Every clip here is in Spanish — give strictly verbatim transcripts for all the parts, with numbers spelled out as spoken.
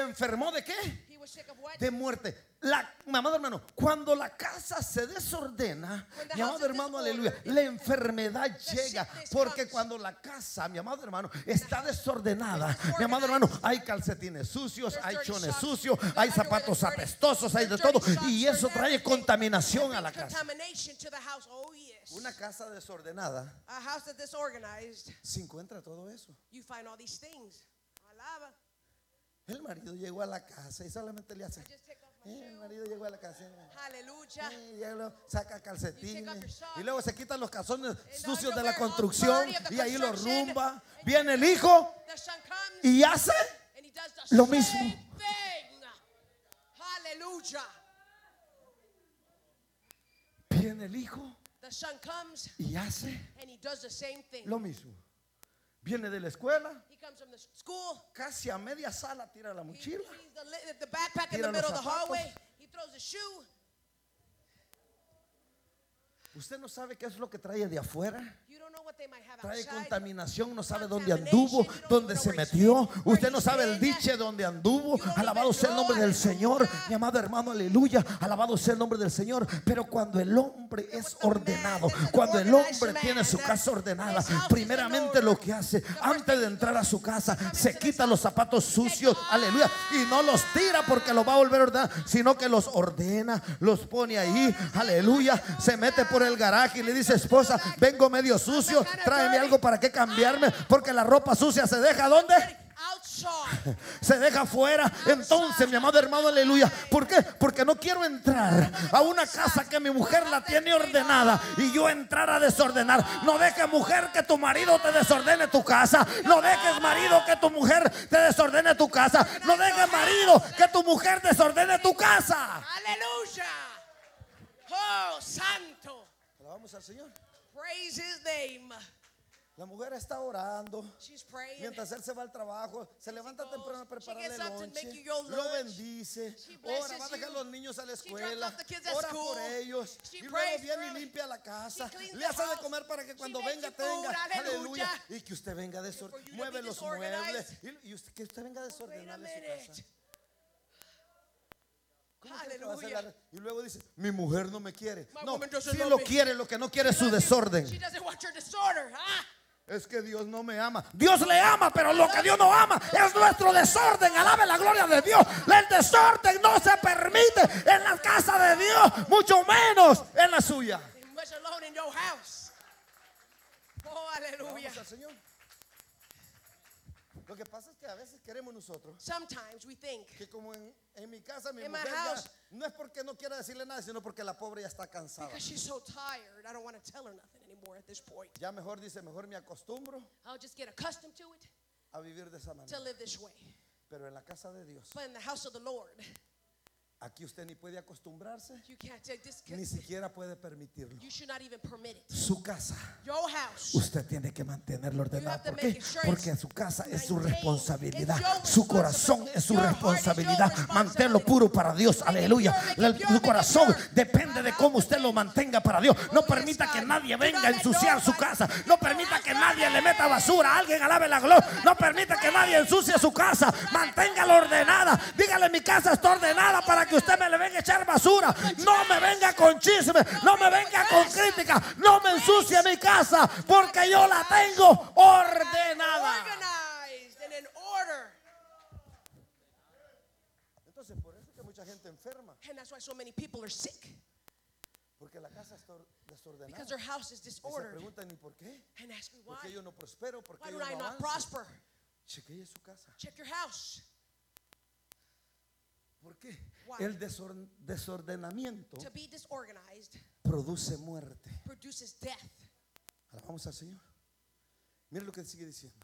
enfermó de qué? He was sick of what? De muerte. La, mi amado hermano, cuando la casa se desordena, mi amado hermano, aleluya, la enfermedad llega. Porque cuando la casa, mi amado hermano, está desordenada, mi amado hermano, hay calcetines sucios, hay chones sucios, hay zapatos apestosos, hay de todo. Y eso trae contaminación a la casa. Contamination to the house. Oh yes. Una casa desordenada A house that's disorganized, se encuentra todo eso. you find all these things. Alaba. El marido llegó a la casa y solamente le hace. Just take off my eh, el shoe. marido llegó a la casa. Hallelujah. eh, y luego saca calcetines. You take off your sock. Y luego se quitan los calzones And sucios de la underwear, construcción. all dirty of the Y ahí lo construction. rumba. Viene el hijo The son comes y hace and he does the lo same mismo. thing. Hallelujah. Viene el hijo The son comes y hace and he does the same thing. lo mismo. Viene de la escuela, He comes from the school. casi a media sala tira la He mochila. leaves the, li- the backpack in Tira the middle of los the hallway. zapatos. He throws a shoe. Usted no sabe qué es lo que trae de afuera. You don't know what they might have Trae outside. contaminación, no sabe dónde anduvo, dónde se metió. Usted no sabe el diche dónde anduvo. Alabado sea el nombre del Señor. Mi amado hermano, aleluya. Alabado sea el nombre del Señor. Pero cuando el hombre es ordenado, cuando el hombre tiene su casa ordenada, primeramente lo que hace, antes de entrar a su casa, se quita los zapatos sucios, aleluya, y no los tira porque los va a volver a ordenar, sino que los ordena, los pone ahí, aleluya. Se mete por el garaje y le dice: esposa, vengo medio sucio, tráeme algo para que cambiarme, porque la ropa sucia se deja ¿dónde? Outside. Se deja afuera. Entonces, mi amado hermano, aleluya, ¿por qué? Porque no quiero entrar a una casa que mi mujer la tiene ordenada y yo entrar a desordenar. No dejes, mujer, que tu marido te desordene tu casa. No dejes, marido, que tu mujer te desordene tu casa. No dejes, marido, que tu mujer desordene tu casa. Hallelujah. Oh, santo. Alabamos al Señor. Praise his name. La mujer está orando. She's praying. Mientras él se va al trabajo, se levanta goes, temprano a she prepararle gets up to lonche, make you your lo lunch. bendice, She blesses ora, va a dejar you. los niños a la She drops escuela, off the kids at ora school. por ellos, She y luego prays viene for y them. limpia la casa, She cleans le the hace de house. comer para que She cuando makes venga you food. tenga, Aleluya. aleluya, y que usted venga For desordenado, you to mueve be los disorganized. muebles, y, y usted, que usted venga a Wait a desordenarle su minute. casa. ¿Cómo cree que va a hacer Hallelujah. la- y luego dice: mi mujer no me quiere. My No, woman doesn't sí love lo me. quiere, lo que no quiere es su desorden. She doesn't want your disorder. Ah. Es que Dios no me ama. Dios le ama, pero lo que Dios no ama es nuestro desorden. Alabe la gloria de Dios. El desorden no se permite en la casa de Dios, mucho menos en la suya. Much alone in your house. Oh, hallelujah. Vamos al Señor. Lo que pasa es que a veces queremos nosotros Sometimes we think, que como en, en mi casa mi In my mujer ya, house. no es porque no quiera decirle nada, sino porque la pobre ya está cansada. because she's so tired, I don't want to tell her nothing anymore at this point. Ya mejor dice, mejor me acostumbro I'll just get accustomed to it, a vivir de esa to manera. live this way. Pero en la casa de Dios, But in the house of the Lord, aquí usted ni puede acostumbrarse, you can't take this. ni siquiera puede permitirlo. You should not even permit it. Su casa, Your house. used tiene que mantenerlo ordenado. have to ¿Por make qué? it sure Porque it's su casa es su maintained. responsabilidad. It's your Su corazón es su responsibility. Your heart is your responsabilidad. responsibility. Manténlo puro para Dios. Make it Aleluya. pure, make it La- pure, Su make it corazón pure. depende de cómo usted lo mantenga para Dios. No Oh, yes, permita que God. nadie Do venga not a let ensuciar su nobody casa. get No your permita house que nadie le dirty. meta basura. Alguien alabe la gloria. No permita que nadie ensucie su casa. Manténgala ordenada. Dígale: mi casa está ordenada para que usted me le venga a echar basura. No me venga con chisme. No me venga con crítica. No me ensucie mi casa, porque yo la tengo ordenada. Organized and in order. Entonces, por eso es que mucha gente enferma, And that's why so many people are sick. porque la casa está desordenada. Because their house is Y se disordered. preguntan: ¿y por qué? And ask me ¿Por why. qué yo no prospero? ¿Por Why qué yo do I no not avanzo? prosper? Chequee su casa. Check your house. ¿Por qué? Why? El desor- desordenamiento To be disorganized produce muerte. produces death. Alabamos al Señor. Mire lo que sigue diciendo.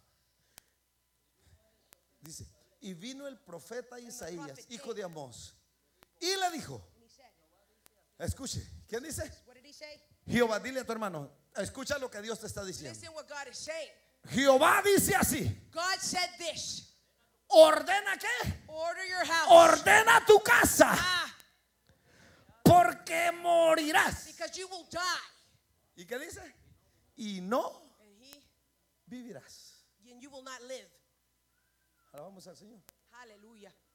Dice: y vino el profeta Isaías, hijo de Amós, y le dijo, And he said, escuche, ¿quién dice? what did he say? Jehová, dile a tu hermano, escucha lo que Dios te está diciendo. Listen what God is saying. Jehová dice así: God said this. ordena qué? Order your house. Ordena tu casa, Ah, porque morirás. because you will die. ¿Y qué dice? Y no And he vivirás. and you will not live. Alabamos al Señor. Hallelujah.